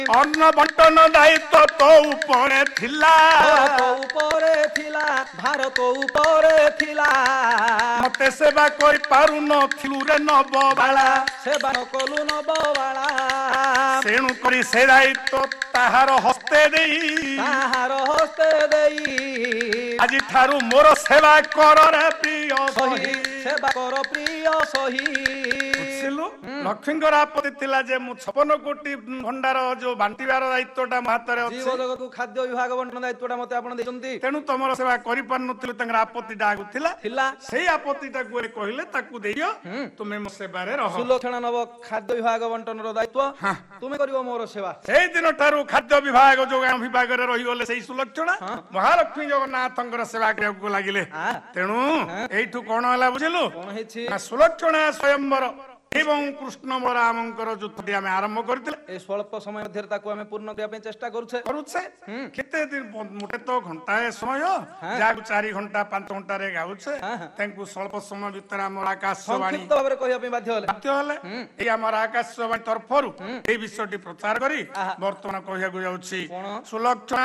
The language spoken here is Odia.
ଅନ୍ନ ବଣ୍ଟନ ଦାୟିତ୍ୱ ତୋ ଉପରେ ଥିଲା ଭାରତ ଉପରେ ଥିଲା ମତେ ସେବା କରିପାରୁନଥିଲୁ ରେ ନବବାଳା ସେବା ନ କଲୁ ନବବାଳା ତେଣୁ କରି ସେ ଦାୟିତ୍ୱ ତାହାର ହସ୍ତେ ଦେଇ ଆଜିଠାରୁ ମୋର ସେବା କର ରେ ପ୍ରିୟ ସହି ସେବା କର ପ୍ରିୟ ସହି ବୁଝିଲୁ ଲକ୍ଷ୍ମୀଙ୍କର ଆପତ୍ତି ଥିଲା ଯେ ମୁଁ 56 କୋଟି ଭଣ୍ଡାର ଯୋଉ ବାଣ୍ଟିବାର ଦାୟିତ୍ୱଟା ମୋ ହାତରେ ଅଛି ଜୀବ ଜଗତକୁ ଖାଦ୍ୟ ବିଭାଗ ବଣ୍ଟନ ଦାୟିତ୍ୱଟା ମତେ ଆପଣ ଦେଇଛନ୍ତି ତେଣୁ ତମର ସେବା କରିପାରୁନଥିଲୁ ତାଙ୍କର ଆପତ୍ତିଟା ଆଗୁଥିଲା ସେଇ ଆପତ୍ତିଟାକୁ କହିଲେ ତାକୁ ଦେଇଦିଅ ତୁମେ ମୋ ସେବାରେ ରହ ସୁଲକ୍ଷଣା ନବ ଖାଦ୍ୟ ବିଭାଗ ବଣ୍ଟନର ଦାୟିତ୍ୱ ତୁମେ କରିବ ମୋର ସେବା ସେଇ ଦିନ ଠାରୁ ଖାଦ୍ୟ ବିଭାଗ ଯୋଗାଣ ବିଭାଗରେ ରହିଗଲେ ସେଇ ସୁଲକ୍ଷଣା ମହାଲକ୍ଷ୍ମୀ ଜଗନ୍ନାଥଙ୍କର ସେବା କରିବାକୁ ଲାଗିଲେ ତେଣୁ ଏଇଠୁ କଣ ହେଲା ବୁଝିଲୁ କଣ ହେଇଛି ସୁଲକ୍ଷଣା ସ୍ୱୟଂବର ଏବଂ କୃଷ୍ଣ ବଳରାମଙ୍କର ଯୁଦ୍ଧଟି ଆମେ ଆରମ୍ଭ କରିଥିଲେ ଏ ସ୍ୱଳ୍ପ ସମୟ ମଧ୍ୟରେ ତାକୁ ଆମେ ପୂର୍ଣ୍ଣ କରିବା ପାଇଁ ଚେଷ୍ଟା କରୁଛେ କେତେ ଦିନ ମୋଟେ ତ ଘଣ୍ଟାଏ ସମୟ ଯାହାକୁ 4 ଘଣ୍ଟା 5 ଘଣ୍ଟାରେ ଗାଉଛେ ତାଙ୍କୁ ସ୍ୱଳ୍ପ ସମୟ ଭିତରେ ଆମର ଆକାଶବାଣୀ ଭାବରେ କହିବା ପାଇଁ ବାଧ୍ୟ ହେଲେ ଏଇ ଆମର ଆକାଶବାଣୀ ତରଫରୁ ଏଇ ବିଷୟଟି ପ୍ରଚାର କରି ବର୍ତ୍ତମାନ କହିବାକୁ ଯାଉଛି ସୁଲକ୍ଷଣା